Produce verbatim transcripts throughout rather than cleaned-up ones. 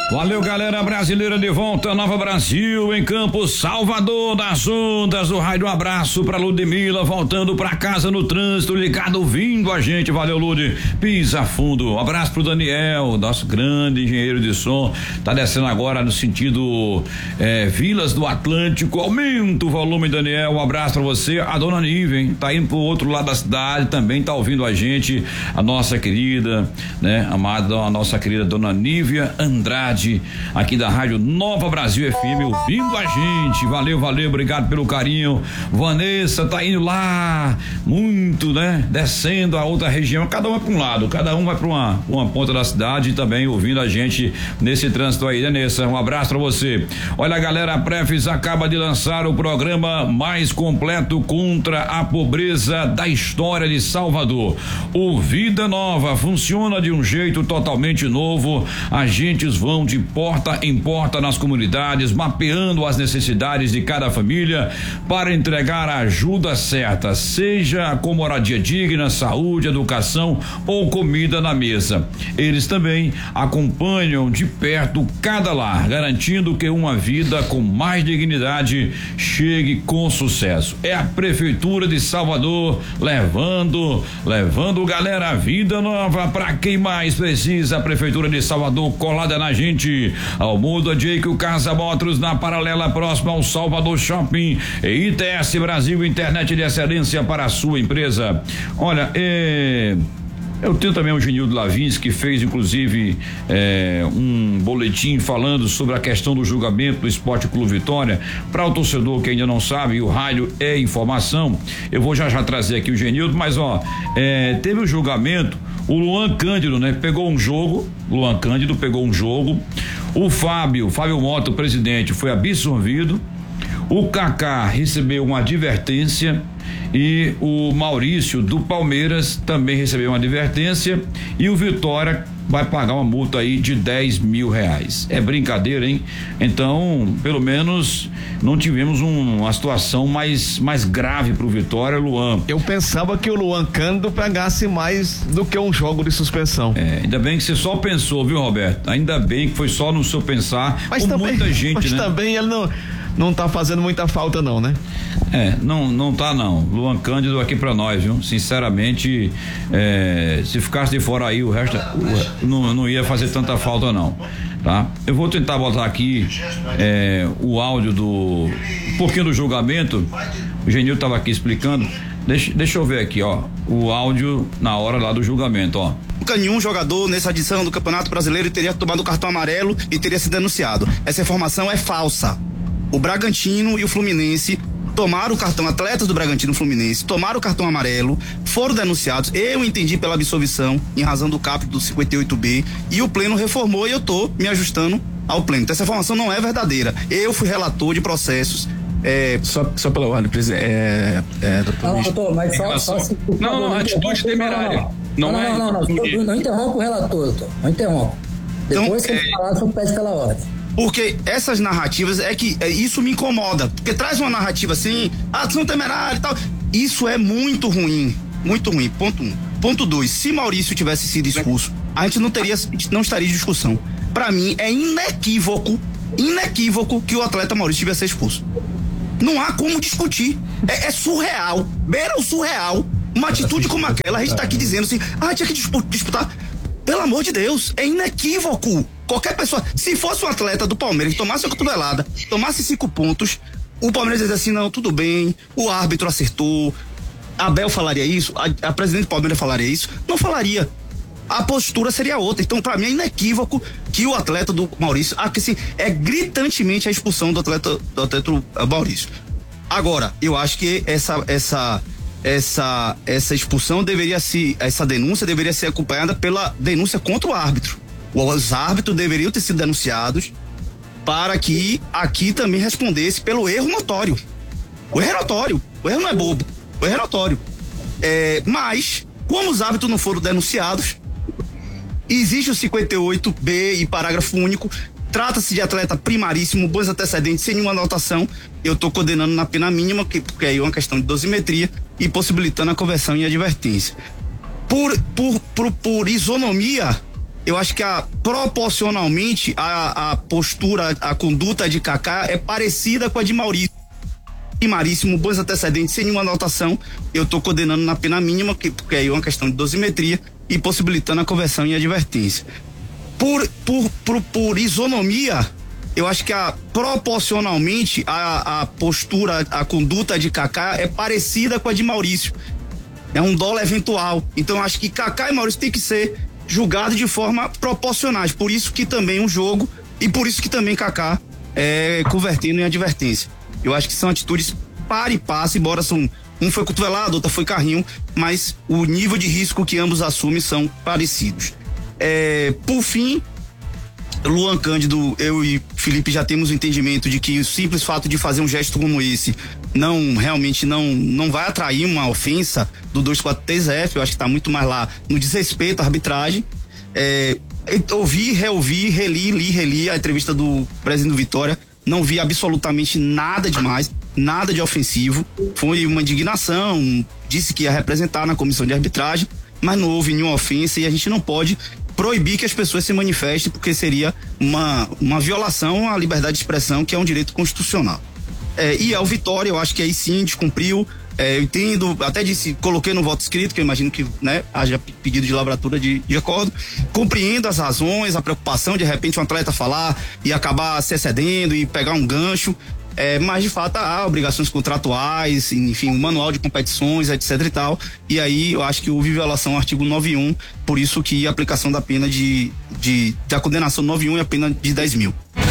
Valeu, galera brasileira de volta, Nova Brasil, em Campos, Salvador das Ondas, do raio, um abraço pra Ludmila, voltando pra casa no trânsito, ligado, ouvindo a gente, valeu, Lud, pisa fundo, um abraço pro Daniel, nosso grande engenheiro de som, tá descendo agora no sentido é, Vilas do Atlântico, aumenta o volume, Daniel, um abraço pra você, a dona Nívia, hein, tá indo pro outro lado da cidade, também tá ouvindo a gente, a nossa querida, né, amada, a nossa querida dona Nívia Andrade, aqui da Rádio Nova Brasil F M, ouvindo a gente, valeu, valeu, obrigado pelo carinho. Vanessa tá indo lá, muito, né, descendo a outra região, cada um vai para um lado, cada um vai para uma, uma ponta da cidade, também ouvindo a gente nesse trânsito aí, Vanessa, um abraço para você. Olha, galera, a Prefis acaba de lançar o programa mais completo contra a pobreza da história de Salvador. O Vida Nova funciona de um jeito totalmente novo, agentes vão de porta em porta nas comunidades, mapeando as necessidades de cada família para entregar a ajuda certa, seja com moradia digna, saúde, educação ou comida na mesa. Eles também acompanham de perto cada lar, garantindo que uma vida com mais dignidade chegue com sucesso. É a Prefeitura de Salvador levando, levando galera, a vida nova para quem mais precisa. A Prefeitura de Salvador colada na gente. Ao Muda Jeico Casa Motors, na paralela próxima ao Salvador Shopping, e I T S Brasil, internet de excelência para a sua empresa. Olha, é, eu tenho também o Genildo Lavins, que fez inclusive é, um boletim falando sobre a questão do julgamento do Esporte Clube Vitória. Para o torcedor que ainda não sabe, o rádio é informação. Eu vou já já trazer aqui o Genildo, mas ó, é, teve o julgamento. O Luan Cândido, né? Pegou um jogo, Luan Cândido pegou um jogo, o Fábio, Fábio Mota, o presidente, foi absolvido, o Kaká recebeu uma advertência e o Maurício do Palmeiras também recebeu uma advertência e o Vitória vai pagar uma multa aí de dez mil reais. É brincadeira, hein? Então, pelo menos não tivemos um, uma situação mais, mais grave pro Vitória, Luan. Eu pensava que o Luan Cândido pegasse mais do que um jogo de suspensão. É, ainda bem que você só pensou, viu, Roberto? Ainda bem que foi só no seu pensar, mas com também, muita gente, mas né? Mas também ele não, não tá fazendo muita falta não, né? É, não, não tá não. Luan Cândido aqui pra nós, viu? Sinceramente, é, se ficasse de fora aí, o resto o, não, não ia fazer tanta falta não, tá? Eu vou tentar botar aqui é, o áudio do um pouquinho do julgamento. O Genil tava aqui explicando. Deixa, deixa eu ver aqui, ó, o áudio na hora lá do julgamento, ó. Nunca nenhum jogador nessa edição do Campeonato Brasileiro teria tomado o cartão amarelo e teria sido denunciado. Essa informação é falsa. O Bragantino e o Fluminense tomaram o cartão, atletas do Bragantino e Fluminense tomaram o cartão amarelo, foram denunciados, eu entendi pela absolvição em razão do caput do cinquenta e oito B e o pleno reformou e eu tô me ajustando ao pleno. Então essa informação não é verdadeira. Eu fui relator de processos. É, só, só pela ordem, presidente. É, é, doutor, não, doutor, mas só, só se. Não, não, atitude temerária. Não, não, não, não, não, não, não interrompa o relator, doutor. Não interrompa. Depois então, que ele é... falar, só pede pela ordem. Porque essas narrativas é que é, isso me incomoda. Porque traz uma narrativa assim, ação temerária e tal. Isso é muito ruim. Muito ruim. Ponto um. Ponto dois. Se Maurício tivesse sido expulso, a gente não teria, não estaria em discussão. Pra mim, é inequívoco, inequívoco que o atleta Maurício tivesse sido expulso. Não há como discutir. É, é surreal. Beira o surreal. Uma atitude como aquela, a gente tá aqui dizendo assim, ah, tinha que disputar. Pelo amor de Deus, é inequívoco. Qualquer pessoa, se fosse um atleta do Palmeiras que tomasse a cotovelada, tomasse cinco pontos, o Palmeiras dizia assim, não, tudo bem, o árbitro acertou, Abel falaria isso, a, a presidente do Palmeiras falaria isso, não falaria. A postura seria outra. Então, pra mim, é inequívoco que o atleta do Maurício, ah, que, assim, é gritantemente a expulsão do atleta do atleta Maurício. Agora, eu acho que essa essa essa essa expulsão deveria se, essa denúncia deveria ser acompanhada pela denúncia contra o árbitro. Os árbitros deveriam ter sido denunciados para que aqui também respondesse pelo erro notório. O erro é notório. O erro não é bobo. O erro é notório. É, mas, como os árbitros não foram denunciados, existe o cinquenta e oito B e parágrafo único. Trata-se de atleta primaríssimo, bons antecedentes, sem nenhuma anotação. Eu estou condenando na pena mínima, que, porque aí é uma questão de dosimetria, e possibilitando a conversão em advertência. Por, por, por, por isonomia, eu acho que a, proporcionalmente a, a postura, a conduta de Kaká é parecida com a de Maurício. Primaríssimo, bons antecedentes, sem nenhuma anotação, eu estou condenando na pena mínima, que, porque aí é uma questão de dosimetria e possibilitando a conversão em advertência. Por, por, por, por isonomia, eu acho que a, proporcionalmente a, a postura, a conduta de Kaká é parecida com a de Maurício. É um dolo eventual. Então eu acho que Kaká e Maurício tem que ser julgados de forma proporcionais. Por isso que também um jogo e por isso que também Kaká é convertendo em advertência. Eu acho que são atitudes para e passe, embora são, um foi cotovelado, outro foi carrinho, mas o nível de risco que ambos assumem são parecidos. É, por fim, Luan Cândido, eu e Felipe já temos o entendimento de que o simples fato de fazer um gesto como esse não, realmente não, não vai atrair uma ofensa do duzentos e quarenta e três F, eu acho que está muito mais lá no desrespeito à arbitragem. É, ouvi, reouvi, reli, li, reli a entrevista do presidente do Vitória, não vi absolutamente nada demais, nada de ofensivo, foi uma indignação, disse que ia representar na comissão de arbitragem, mas não houve nenhuma ofensa e a gente não pode proibir que as pessoas se manifestem, porque seria uma, uma violação à liberdade de expressão, que é um direito constitucional. É, e ao Vitória, eu acho que aí sim descumpriu. É, eu entendo, até disse, coloquei no voto escrito, que eu imagino que, né, haja pedido de lavratura de, de acordo. Compreendo as razões, a preocupação de, de repente um atleta falar e acabar se excedendo e pegar um gancho. É, mas de fato há obrigações contratuais, enfim, um manual de competições, etc e tal. E aí eu acho que houve violação ao artigo nove e um, por isso que a aplicação da pena de, de da condenação nove e um é a pena de dez mil.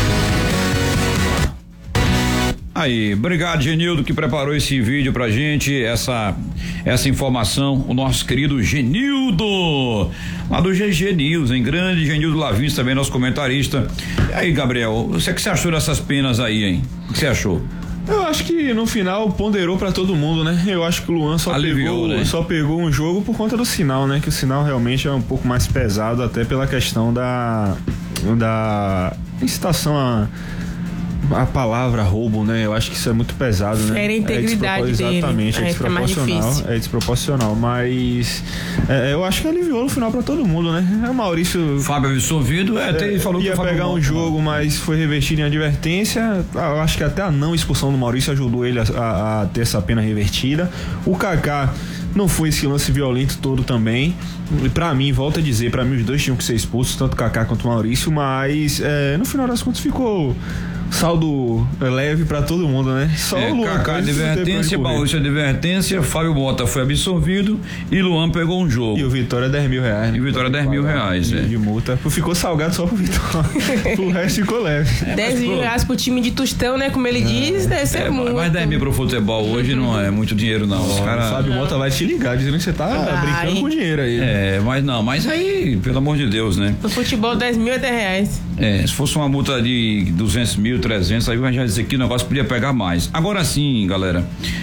Aí, obrigado, Genildo, que preparou esse vídeo pra gente, essa essa informação, o nosso querido Genildo, lá do G G News, em grande Genildo Lavins, também nosso comentarista. E aí, Gabriel, você que você achou dessas penas aí, hein? O que você achou? Eu acho que no final ponderou pra todo mundo, né? Eu acho que o Luan só Aliviou, pegou, né? só pegou um jogo por conta do sinal, né? Que o sinal realmente é um pouco mais pesado, até pela questão da da incitação a a palavra roubo, né? Eu acho que isso é muito pesado, né? Era a integridade é dele. Exatamente, é Aí fica mais desproporcional. difícil. É desproporcional, mas é, eu acho que aliviou no final pra todo mundo, né? É o Maurício. Fábio absolvido, é, até ele falou ia que pegar Fábio um jogo, mas foi revertido em advertência. Eu acho que até a não expulsão do Maurício ajudou ele a, a, a ter essa pena revertida. O Kaká não foi esse lance violento todo também. E pra mim, volto a dizer, pra mim os dois tinham que ser expulsos, tanto o Kaká quanto o Maurício, mas é, no final das contas ficou saldo leve pra todo mundo, né? Só é, o Luan. Kaká advertência, Maurício advertência, Fábio Mota foi absolvido e Luan pegou um jogo. E o Vitória dez mil reais. Né? E o Vitória dez mil reais, de, é. de multa. Ficou salgado só pro Vitória. O resto ficou leve. É, dez mil reais pro time de Tostão, né? Como ele diz, deve ser É, muito. mas dez mil pro futebol hoje não é muito dinheiro, não. Os O cara... Fábio Mota vai te ligar, dizendo que você tá Vai. brincando com dinheiro aí. É, mas não, mas aí, pelo amor de Deus, né? No futebol, dez mil é dez reais. É, se fosse uma multa de duzentos mil, trezentos, aí a gente já dizer que o negócio podia pegar mais. Agora sim, galera,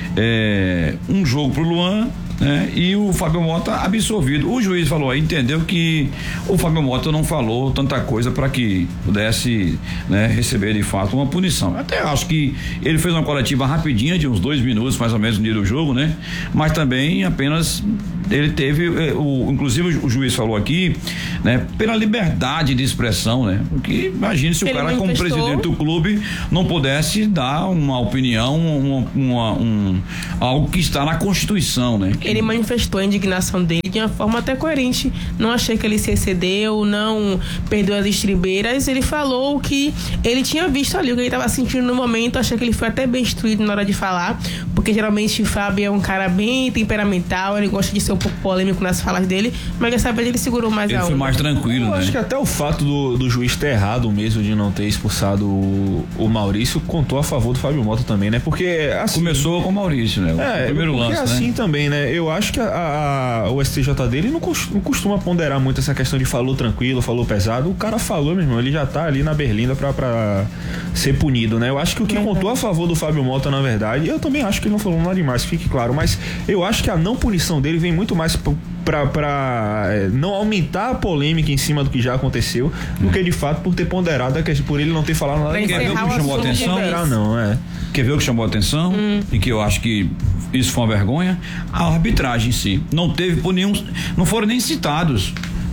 é, um jogo pro Luan, né? E o Fábio Mota absolvido. O juiz falou aí, entendeu que o Fábio Mota não falou tanta coisa para que pudesse, né, receber de fato uma punição. Até acho que ele fez uma coletiva rapidinha de uns dois minutos mais ou menos no dia do jogo, né? Mas também apenas ele teve, o, inclusive o juiz falou aqui, né, pela liberdade de expressão, né? Porque imagine se o Ele cara, como manifestou. presidente do clube, não pudesse dar uma opinião, uma, uma, um, algo que está na Constituição, né? Ele manifestou a indignação dele de uma forma até coerente. Não achei que ele se excedeu, não perdeu as estribeiras. Ele falou que ele tinha visto ali o que ele estava sentindo no momento. Achei que ele foi até bem instruído na hora de falar, porque geralmente o Fábio é um cara bem temperamental, ele gosta de ser um pouco polêmico nas falas dele, mas dessa vez ele segurou mais Ele a foi onda. mais tranquilo, Eu né? acho que até o fato do, do juiz ter errado mesmo de não ter expulsado o, o Maurício contou a favor do Fábio Mota também, né? Porque assim, Começou com o Maurício, né? O é, primeiro porque lance, é assim né? também, né? Eu acho que a, a, o S T J dele não, cos- não costuma ponderar muito essa questão de falou tranquilo, falou pesado. O cara falou, meu irmão, ele já tá ali na berlinda pra, pra ser punido, né? Eu acho que o que contou a favor do Fábio Mota, na verdade, eu também acho que ele não falou nada demais, fique claro, mas eu acho que a não punição dele vem muito mais p- pra, pra é, não aumentar a polêmica em cima do que já aconteceu, do que de fato por ter ponderado, a questão- por ele não ter falado nada Pra demais. encerrar o o que chamou a assunto de atenção? vez. Ponderar, não, é. Quer ver o que chamou a atenção? Hum. E que eu acho que isso foi uma vergonha? A arbitragem em si. Não teve por nenhum. Não foram nem citados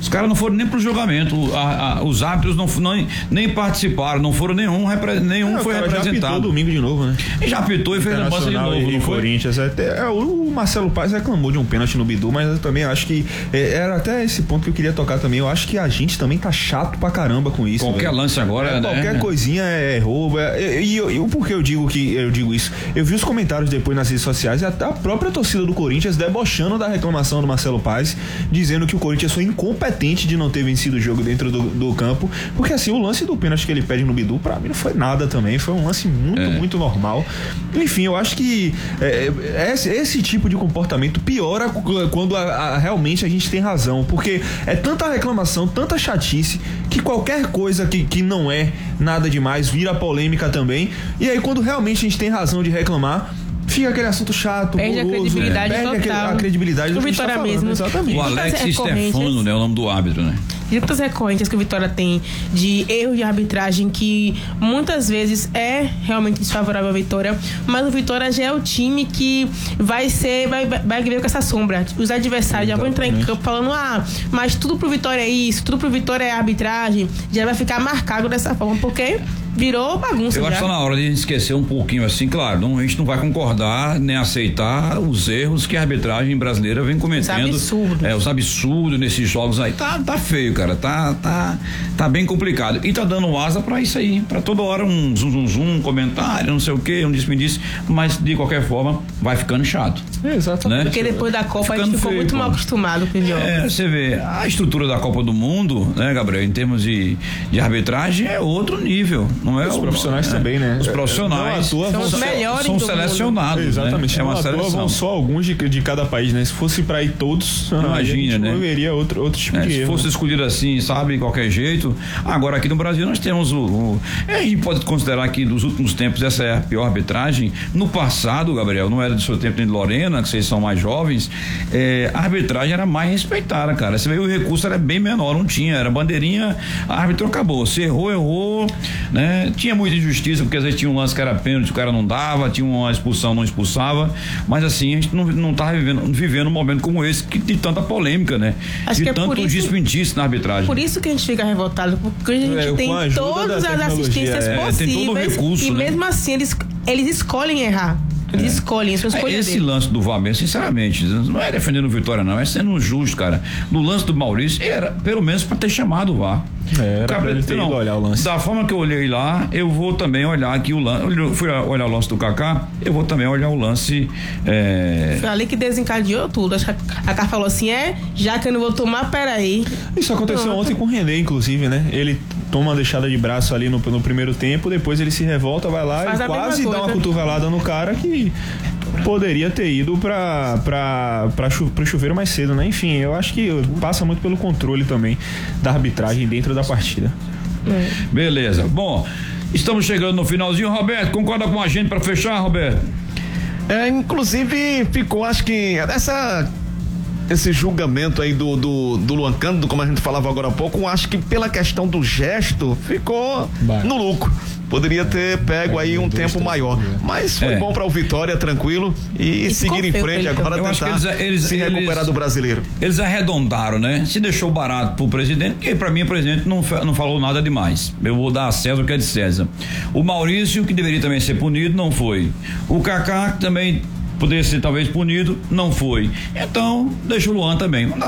Os caras não foram nem pro julgamento, a, a, os árbitros não, não nem participaram, não foram nenhum, repre, nenhum é, foi representado. Já apitou domingo de novo, né? E já apitou e fez a bosta de novo, e, não foi? Corinthians, até, é, o Marcelo Paes reclamou de um pênalti no Bidu, mas eu também acho que é, era até esse ponto que eu queria tocar também. Eu acho que a gente também tá chato pra caramba com isso. Qualquer velho. lance agora, é, né? Qualquer coisinha é roubo. É, e, e, e por que eu digo que eu digo isso? Eu vi os comentários depois nas redes sociais e até a própria torcida do Corinthians debochando da reclamação do Marcelo Paes, dizendo que o Corinthians foi incompetente de não ter vencido o jogo dentro do, do campo, porque assim, o lance do pênalti que ele pede no Bidu, pra mim não foi nada também, foi um lance muito, é. muito normal. Enfim, eu acho que é, esse, esse tipo de comportamento piora quando a, a, realmente a gente tem razão, porque é tanta reclamação, tanta chatice, que qualquer coisa que, que não é nada demais vira polêmica também, e aí quando realmente a gente tem razão de reclamar, fica aquele assunto chato, perde boroso, a credibilidade, né? Perde total. a credibilidade o do que Vitória tá falando, mesmo. exatamente. O Alex Stefano, né? É o nome do árbitro, né? De tantas recorrentes que o Vitória tem de erros de arbitragem que muitas vezes é realmente desfavorável à Vitória, mas o Vitória já é o time que vai ser, vai, vai ver com essa sombra. Os adversários já vão entrar em campo falando, ah, mas tudo pro Vitória é isso, tudo pro Vitória é arbitragem, já vai ficar marcado dessa forma, porque virou bagunça. Eu já. acho que tá na hora de a gente esquecer um pouquinho assim, claro, não, a gente não vai concordar nem aceitar os erros que a arbitragem brasileira vem cometendo. Os absurdos. É, os absurdos nesses jogos aí, tá, tá feio, cara, tá, tá, tá bem complicado. E tá dando asa pra isso aí, pra toda hora um zum, zum, zum, um comentário, não sei o que, um disse-me-disse, mas de qualquer forma vai ficando chato. É, exatamente. Né? Porque depois da Copa a gente ficou feio, muito pô. mal acostumado com os jogos. É, você vê, a estrutura da Copa do Mundo, né, Gabriel, em termos de, de arbitragem é outro nível, não é? Os o, profissionais é, também, né? Os profissionais Não, são os são, melhores são do selecionados, mundo. Exatamente. Né? É uma não, seleção. Vão só alguns de, de cada país, né? Se fosse pra ir todos, imagina, né? Haveria outro, outro tipo É, de se erro, fosse né? escolhido assim, sabe, de qualquer jeito. Agora aqui no Brasil nós temos o, o a gente pode considerar que dos últimos tempos essa é a pior arbitragem. No passado, Gabriel, não era do seu tempo nem de Lorena, que vocês são mais jovens, é, a arbitragem era mais respeitada, cara. Você vê, o recurso era bem menor, não tinha, era bandeirinha, árbitro acabou. Se errou, errou, né? Tinha muita injustiça, porque às vezes tinha um lance que era pênalti, o cara não dava, tinha uma expulsão, não expulsava, mas assim, a gente não, não tava vivendo, vivendo um momento como esse, que de tanta polêmica, né? Acho de que é tanto desperdício na arbitragem. Por isso que a gente fica revoltado, porque a gente É, tem com a ajuda todas da as assistências é, possíveis tem todo o recurso, e né? mesmo assim eles, eles escolhem errar. Eles É. escolhem, isso é escolha Esse dele. lance do V A R, sinceramente, não é defendendo o Vitória, não, é sendo justo, cara. No lance do Maurício, era pelo menos pra ter chamado o V A R. É, era pra ele ter ido olhar o lance. Da forma que eu olhei lá, eu vou também olhar aqui o lance. Eu fui olhar o lance do Kaká, eu vou também olhar o lance. É... Foi ali que desencadeou tudo. Acho que a Car falou assim: é, já que eu não vou tomar, peraí. Isso aconteceu Pronto. ontem com o René, inclusive, né? Ele toma uma deixada de braço ali no, no primeiro tempo, depois ele se revolta, vai lá Faz e a quase mesma dá uma coisa. cotovelada no cara que poderia ter ido pra, pra, pra chu, pro chuveiro mais cedo, né? Enfim, eu acho que passa muito pelo controle também da arbitragem dentro da partida. É. Beleza. Bom, estamos chegando no finalzinho. Roberto, concorda com a gente pra fechar, Roberto? É, inclusive ficou, acho que essa esse julgamento aí do, do, do Luan Cândido, como a gente falava agora há pouco, acho que pela questão do gesto ficou Vai. no lucro. Poderia ter pego aí um dois, tempo três, maior, três, mas foi É. bom para o Vitória, tranquilo, e E seguir em ficou frente feio, agora, eu acho tentar que eles- eles- se recuperar eles- do brasileiro. Eles arredondaram, né? Se deixou barato pro presidente, porque pra mim o presidente não, fa- não falou nada demais. Eu vou dar a César o que é de César. O Maurício, que deveria também ser punido, não foi. O Kaká, que também poderia ser talvez punido, não foi. Então, deixa o Luan também.